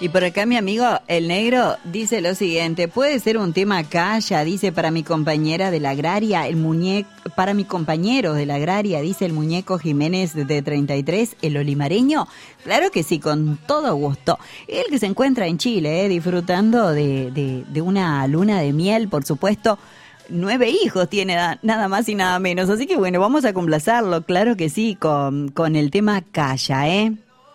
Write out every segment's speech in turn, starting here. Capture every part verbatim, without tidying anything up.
Y por acá mi amigo el negro dice lo siguiente: puede ser un tema calla, dice, para mi compañera de la agraria, el muñeco, para mi compañero de la agraria, dice el muñeco Jiménez de treinta y tres, el olimareño. Claro que sí, con todo gusto. Él que se encuentra en Chile, eh, disfrutando de, de, de una luna de miel, por supuesto. Nueve hijos tiene, nada más y nada menos. Así que bueno, vamos a complacerlo, claro que sí, con, con el tema calla, ¿eh?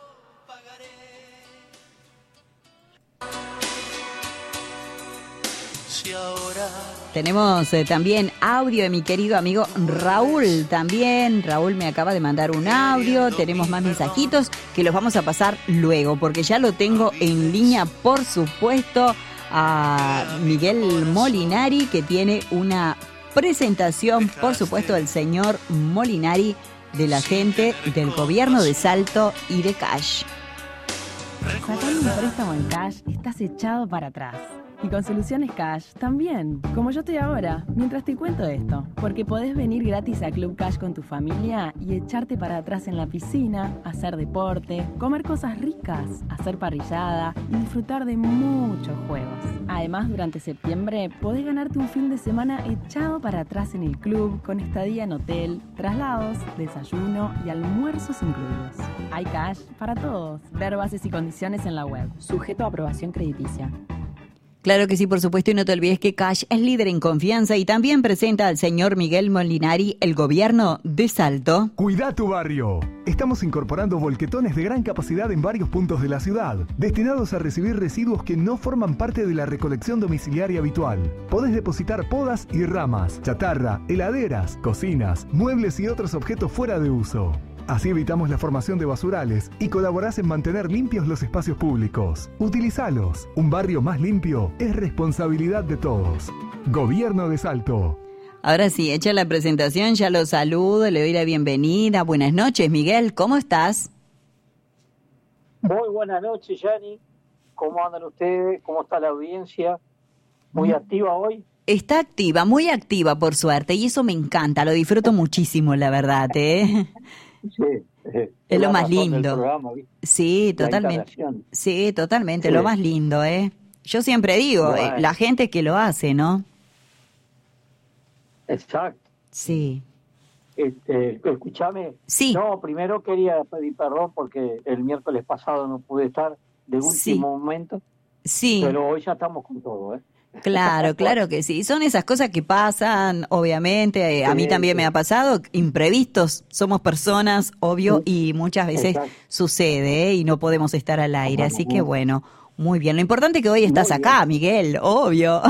Tenemos eh, también audio de mi querido amigo Raúl también. Raúl me acaba de mandar un audio. Tenemos más mensajitos que los vamos a pasar luego, porque ya lo tengo en línea, por supuesto, a Miguel Molinari, que tiene una presentación, por supuesto, del señor Molinari, de la gente del gobierno de Salto y de Cash. Sacando un préstamo en Cash, estás echado para atrás. Y con Soluciones Cash también, como yo estoy ahora, mientras te cuento esto. Porque podés venir gratis a Club Cash con tu familia y echarte para atrás en la piscina, hacer deporte, comer cosas ricas, hacer parrillada y disfrutar de muchos juegos. Además, durante septiembre podés ganarte un fin de semana echado para atrás en el club con estadía en hotel, traslados, desayuno y almuerzos incluidos. Hay Cash para todos. Ver bases y condiciones en la web. Sujeto a aprobación crediticia. Claro que sí, por supuesto, y no te olvides que Cash es líder en confianza y también presenta al señor Miguel Molinari, el gobierno de Salto. Cuida tu barrio. Estamos incorporando volquetones de gran capacidad en varios puntos de la ciudad, destinados a recibir residuos que no forman parte de la recolección domiciliaria habitual. Podés depositar podas y ramas, chatarra, heladeras, cocinas, muebles y otros objetos fuera de uso. Así evitamos la formación de basurales y colaborás en mantener limpios los espacios públicos. Utilizalos. Un barrio más limpio es responsabilidad de todos. Gobierno de Salto. Ahora sí, hecha la presentación, ya lo saludo, le doy la bienvenida. Buenas noches, Miguel, ¿cómo estás? Muy buenas noches, Yani. ¿Cómo andan ustedes? ¿Cómo está la audiencia? ¿Muy activa hoy? Está activa, muy activa, por suerte, y eso me encanta, lo disfruto muchísimo, la verdad, ¿eh? Sí, eh, es lo más lindo. Programa, sí, totalmente. Sí, totalmente, sí. Lo más lindo, ¿eh? Yo siempre digo, bueno. eh, la gente que lo hace, ¿no? Exacto. Sí. Este, escúchame. Sí. No, primero quería pedir perdón porque el miércoles pasado no pude estar de último sí. momento. Sí. Pero hoy ya estamos con todo, ¿eh? Claro, claro que sí. Son esas cosas que pasan, obviamente. A mí también me ha pasado. Imprevistos. Somos personas, obvio, y muchas veces Exacto. sucede, ¿eh? Y no podemos estar al aire. Así que bueno, muy bien. Lo importante es que hoy estás acá, Miguel, obvio.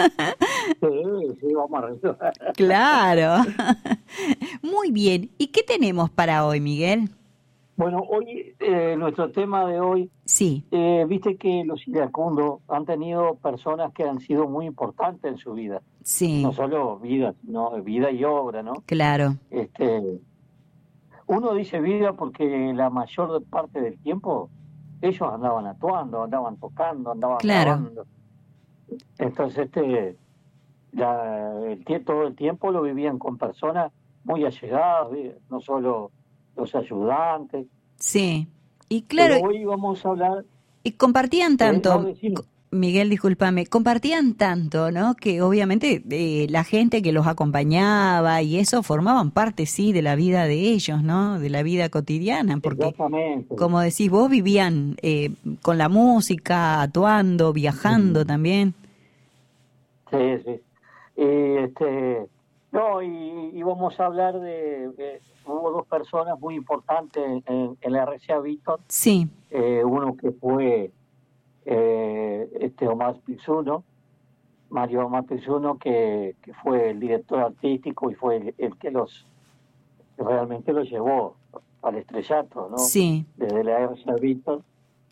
Sí, sí, vamos a resolver. Claro. Muy bien. ¿Y qué tenemos para hoy, Miguel? Bueno, hoy, eh, nuestro tema de hoy, sí. eh, viste que los iracundos han tenido personas que han sido muy importantes en su vida. Sí. No solo vida, sino vida y obra, ¿no? Claro. Este, uno dice vida porque la mayor parte del tiempo ellos andaban actuando, andaban tocando, andaban claro. grabando. Entonces, este, la, el, todo el tiempo lo vivían con personas muy allegadas, no solo los ayudantes. Sí, y claro. Pero hoy vamos a hablar. Y compartían tanto, eh, no, Miguel, discúlpame, compartían tanto, ¿no? Que obviamente eh, la gente que los acompañaba y eso formaban parte, sí, de la vida de ellos, ¿no? De la vida cotidiana, porque, exactamente. Como decís vos, vivían eh, con la música, actuando, viajando sí. también. Sí, sí. Y este. No, y, y vamos a hablar de, de... Hubo dos personas muy importantes en, en la R C A Víctor. Sí. Eh, uno que fue eh, este Omar Pizzuno, Mario Omar Pizzuno, que, que fue el director artístico y fue el, el que los que realmente los llevó al estrellato, ¿no? Sí. Desde la R C A Víctor.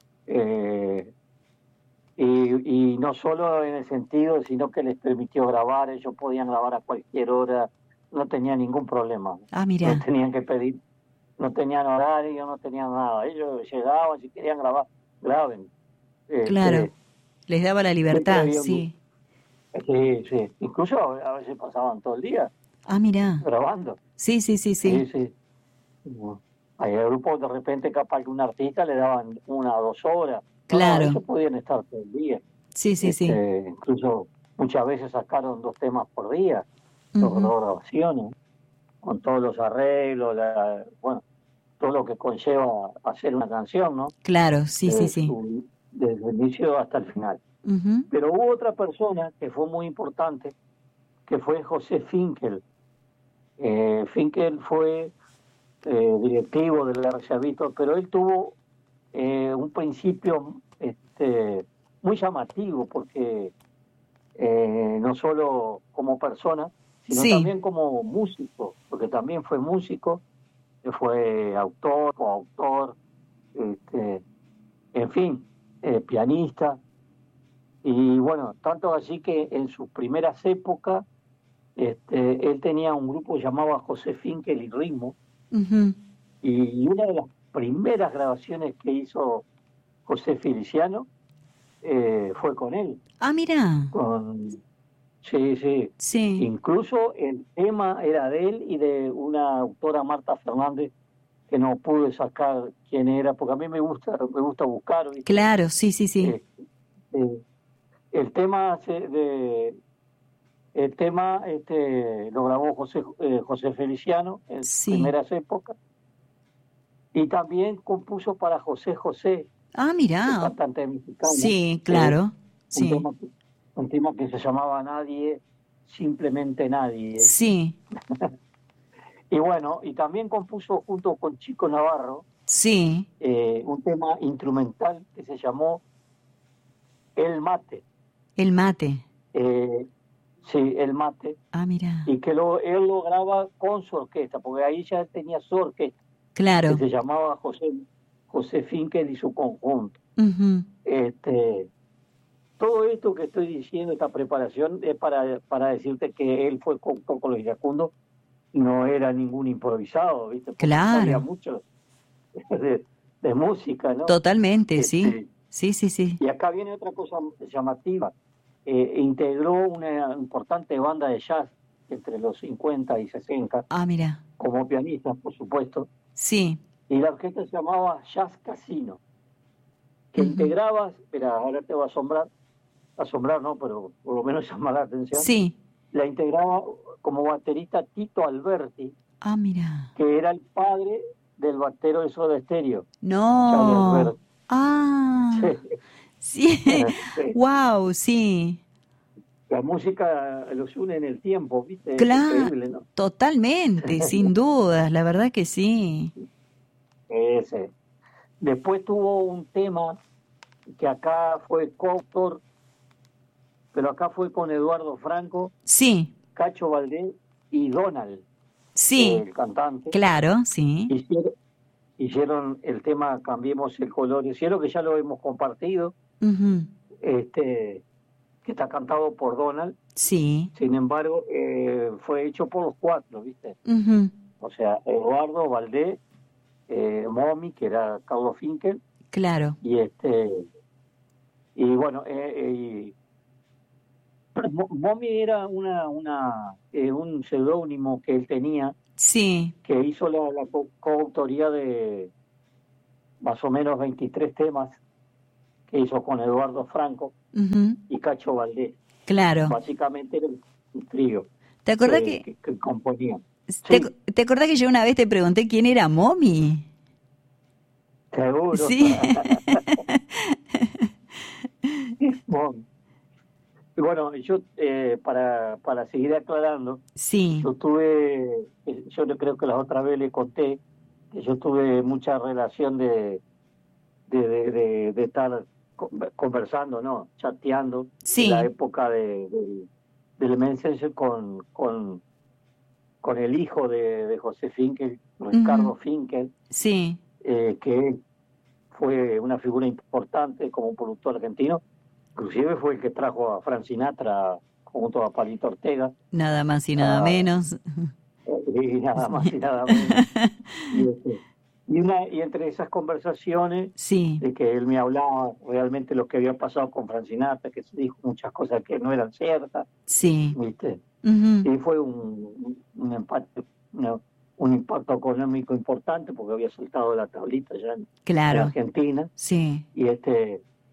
Eh, Y, y no solo en el sentido, sino que les permitió grabar, ellos podían grabar a cualquier hora, no tenían ningún problema. Ah, mira. No tenían que pedir, no tenían horario, no tenían nada. Ellos llegaban, si querían grabar, graben. Claro, este, les daba la libertad, sí. Sí, sí. Incluso a veces pasaban todo el día. Ah, mira. Grabando. Sí, sí, sí, sí. Sí, sí. Hay grupos, de repente, capaz que un artista le daban una o dos horas. Claro. No, ellos podían estar todo el día. Sí, sí, sí. Este, incluso muchas veces sacaron dos temas por día, dos, Ujú. dos grabaciones, con todos los arreglos, la, bueno, todo lo que conlleva hacer una canción, ¿no? Claro, sí, sí, Desde, sí. su- desde el inicio hasta el final. Ujú. Pero hubo otra persona que fue muy importante, que fue José Finkel. Eh, Finkel fue eh, directivo del R C A Víctor, pero él tuvo eh, un principio este, muy llamativo, porque eh, no solo como persona, sino Sí. también como músico, porque también fue músico, fue autor, coautor, este, en fin, eh, pianista. Y bueno, tanto así que en sus primeras épocas, este, él tenía un grupo llamado José Finkel y Ritmo, Ujú. y una de las primeras grabaciones que hizo José Feliciano eh, fue con él. Ah, mira. Con, sí, sí. Sí. Incluso el tema era de él y de una autora, Marta Fernández, que no pude sacar quién era, porque a mí me gusta, me gusta buscar, ¿viste? Claro, sí, sí, sí. Eh, eh, el tema se- de el tema este lo grabó José eh, José Feliciano en sus Sí. primeras épocas, y también compuso para José José, Ah, el mira. cantante mexicano, Sí, eh, claro. un Sí. tema que, un tema que se llamaba Nadie, simplemente Nadie. Sí. Y bueno, y también compuso junto con Chico Navarro Sí. eh, un tema instrumental que se llamó El Mate. El mate. Eh, sí, El Mate. Ah, mira. Y que lo, él lo graba con su orquesta, porque ahí ya tenía su orquesta, que Claro. se llamaba José, José Finkel y su conjunto. Ujú. Este, todo esto que estoy diciendo, esta preparación, es para, para decirte que él fue con, con los iracundos, no era ningún improvisado, ¿viste? Porque Claro. sabía mucho de, de música, ¿no? Totalmente, sí. Este, Sí, sí, sí. y acá viene otra cosa llamativa. Eh, integró una importante banda de jazz entre los cincuenta y sesenta, Ah, mira. como pianista, por supuesto, Sí. y la orquesta se llamaba Jazz Casino, que Ujú. integraba, espera, ahora te va a asombrar, asombrar no, pero por lo menos llama la atención, Sí. la integraba como baterista Tito Alberti, Ah, mira. que era el padre del batero de Soda Stereo, Charlie No. Alberti. Ah. Sí. Sí. Wow, sí. La música los une en el tiempo, ¿viste? Es Claro. increíble, ¿no? Totalmente, sin dudas, la verdad que sí. Ese. Después tuvo un tema que acá fue coautor, pero acá fue con Eduardo Franco, Sí. Cacho Valdés y Donald, Sí. el cantante. Claro, sí. Hicieron, hicieron el tema Cambiemos el Color del Cielo, que ya lo hemos compartido, Ujú. este, que está cantado por Donald. Sí. Sin embargo, eh, fue hecho por los cuatro, ¿viste? Ujú. O sea, Eduardo Valdés, eh, Momi, que era Carlos Finkel, Claro. y este y bueno, eh, eh, Momi era una una eh, un seudónimo que él tenía, Sí. que hizo la, la co- coautoría de más o menos veintitrés temas que hizo con Eduardo Franco Ujú. y Cacho Valdés. Claro. Básicamente era un trío ¿Te acordás que, que, que, que componían. te, Sí, te acordás que yo una vez te pregunté quién era Momi? seguro. Sí. Momi. Y bueno, yo eh, para, para seguir aclarando, Sí. yo tuve, eh, yo le- creo que la otra vez le conté que yo tuve mucha relación de, de, de, de- de estar con- conversando, ¿no? Chateando, Sí. en la época de, de- del Messenger con, con, con el hijo de, de José Finkel, Ricardo Ujú. Finkel, Sí. eh, que fue una figura importante como productor argentino. Inclusive fue el que trajo a Frank Sinatra junto a Palito Ortega, Nada más y nada a, menos. y nada más y nada menos. Y, este, y, una, y entre esas conversaciones, Sí. de que él me hablaba realmente lo que había pasado con Frank Sinatra, que se dijo muchas cosas que no eran ciertas, Sí. ¿viste? Ujú. Y fue un, un empate, una- un impacto económico importante, porque había soltado la tablita ya en, en Claro. Argentina. Sí. Y este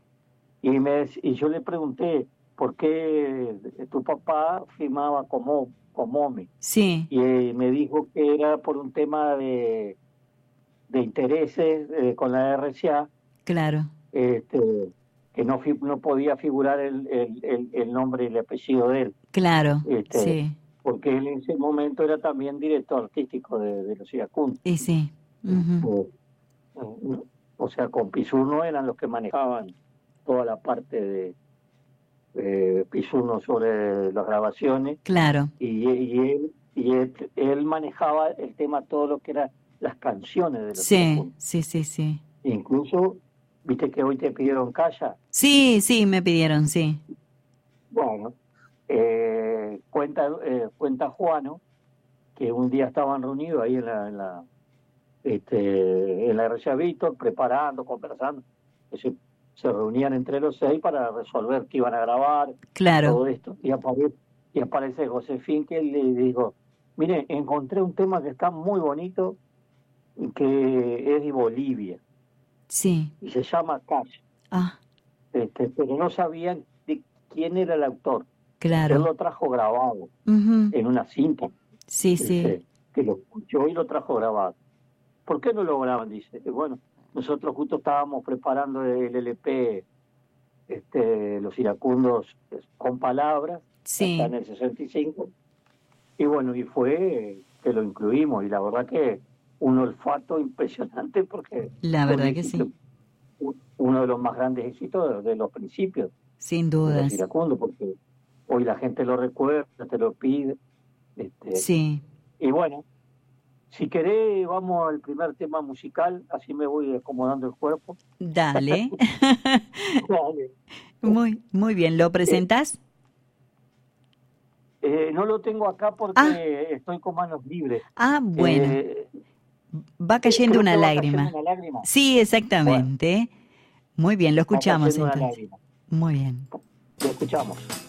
Y, me, y yo le pregunté, ¿por qué tu papá firmaba como Comomi? Sí. Y eh, me dijo que era por un tema de, de intereses eh, con la R C A. Claro. Este, que no, no podía figurar el, el, el, el nombre y el apellido de él. Claro, este, sí. Porque él en ese momento era también director artístico de, de los iracundos. Y sí. Uh-huh. eh, o sea, con Pisurno eran los que manejaban toda la parte de eh, Pisurno sobre las grabaciones. Claro. Y, y, él, y él, él manejaba el tema, todo lo que eran las canciones de los sí, iracundos. Sí, sí, sí. Incluso, viste que hoy te pidieron calla. Sí, sí, me pidieron, sí. Bueno, eh, cuenta eh, cuenta Juano que un día estaban reunidos ahí en la, en la este en la R C A Víctor, preparando, conversando, que se, se reunían entre los seis para resolver qué iban a grabar, claro. todo esto, y aparece, y aparece Josefín, que le dijo, mire, encontré un tema que está muy bonito, que es de Bolivia, sí, y se llama Cash, ah. este, pero no sabían de quién era el autor. Claro. Él lo trajo grabado uh-huh. en una cinta. Sí, dice, sí. Que lo escuchó y lo trajo grabado. ¿Por qué no lo graban? Dice. Bueno, nosotros justo estábamos preparando el L P, este, Los Iracundos con palabras, sí. Está en el sesenta y cinco. Y bueno, y fue que lo incluimos. Y la verdad que un olfato impresionante porque... La verdad que sí. Uno de los más grandes éxitos de, de los principios. Sin dudas. De Los Iracundos, porque hoy la gente lo recuerda, te lo pide. Este, sí. Y bueno, si querés, vamos al primer tema musical, así me voy acomodando el cuerpo. Dale. Dale. Muy, muy bien. ¿Lo presentas? Eh, eh, no lo tengo acá porque ah. estoy con manos libres. Ah, bueno. Eh, va cayendo una va lágrima. Cayendo una lágrima. Sí, exactamente. Bueno, muy bien, lo escuchamos entonces. Una muy bien. Lo escuchamos.